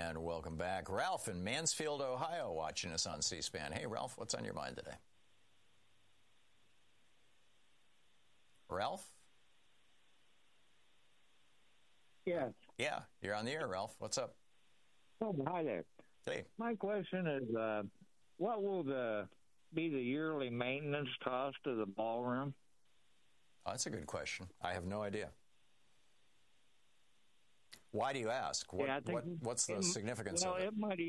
And welcome back. Ralph in Mansfield, Ohio, watching us on C-SPAN. Hey, Ralph, what's on your mind today? Ralph? Yes. Yeah, you're on the air, Ralph. What's up? Oh, hi there. Hey. My question is, what will be the yearly maintenance cost of the ballroom? Oh, that's a good question. I have no idea. Why do you ask? What's the significance of it?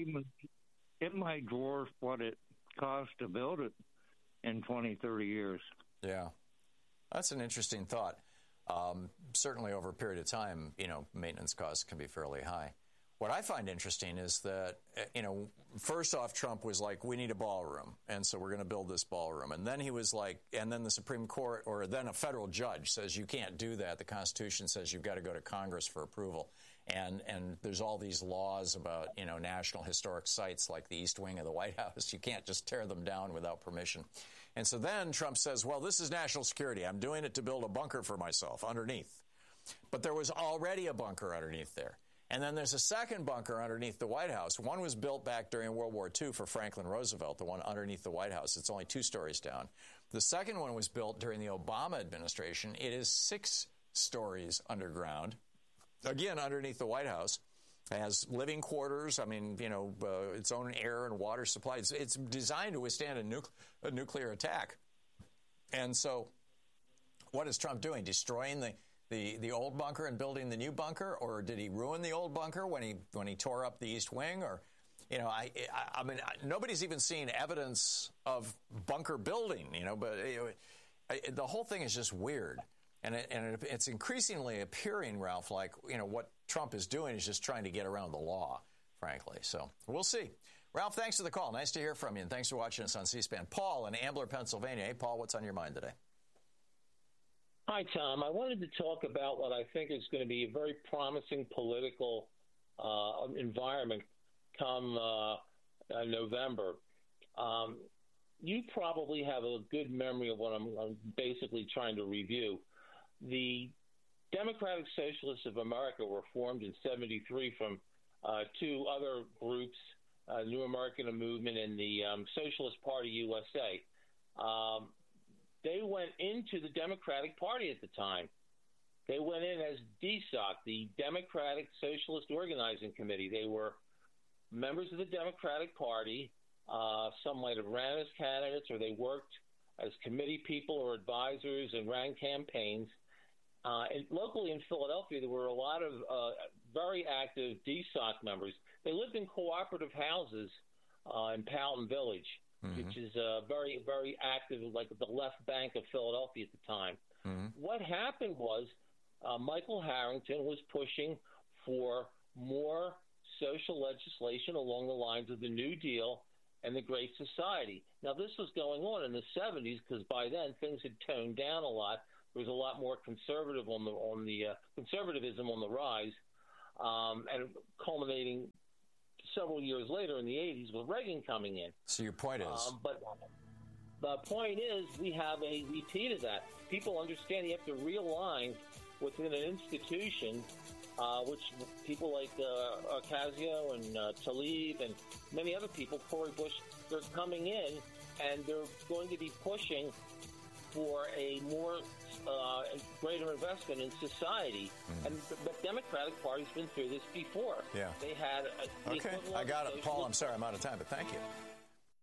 It might dwarf what it cost to build it in 20, 30 years. Yeah. That's an interesting thought. Certainly over a period of time, maintenance costs can be fairly high. What I find interesting is that, first off, Trump was like, we need a ballroom, and so we're going to build this ballroom. And then he was like, and then the Supreme Court, or then a federal judge says you can't do that. The Constitution says you've got to go to Congress for approval. And there's all these laws about, national historic sites like the East Wing of the White House. You can't just tear them down without permission. And so then Trump says, well, this is national security. I'm doing it to build a bunker for myself underneath. But there was already a bunker underneath there. And then there's a second bunker underneath the White House. One was built back during World War II for Franklin Roosevelt, the one underneath the White House. It's only 2 stories down. The second one was built during the Obama administration. It is 6 stories underground, again, underneath the White House. It has living quarters, its own air and water supply. It's designed to withstand a nuclear attack. And so what is Trump doing? Destroying the old bunker and building the new bunker, or did he ruin the old bunker when he tore up the East Wing? Or, nobody's even seen evidence of bunker building, but the whole thing is just weird. And it's increasingly appearing, Ralph, like, what Trump is doing is just trying to get around the law, frankly. So we'll see. Ralph, thanks for the call. Nice to hear from you, and thanks for watching us on C-SPAN. Paul in Ambler, Pennsylvania. Hey, Paul, what's on your mind today? Hi, Tom. I wanted to talk about what I think is going to be a very promising political environment come November. You probably have a good memory of what I'm basically trying to review. The Democratic Socialists of America were formed in 1973 from 2 other groups, New American Movement and the Socialist Party USA. They went into the Democratic Party at the time. They went in as DSOC, the Democratic Socialist Organizing Committee. They were members of the Democratic Party. Some might have ran as candidates, or they worked as committee people or advisors and ran campaigns. And locally in Philadelphia, there were a lot of very active DSOC members. They lived in cooperative houses in Powelton Village, which is very, very active, like the left bank of Philadelphia at the time. What happened was Michael Harrington was pushing for more social legislation along the lines of the New Deal and the Great Society. Now, this was going on in the 70s because by then things had toned down a lot. There was a lot more conservatism on the rise, and culminating several years later in the 80s with Reagan coming in. So your point is? But the point is we have a repeat of that. People understand you have to realign within an institution, which people like Ocasio and Tlaib and many other people, Cori Bush, they're coming in and they're going to be pushing for a more greater investment in society. And the Democratic Party's been through this before. Yeah. They had okay, I got it. Paul, I'm sorry I'm out of time, but thank you.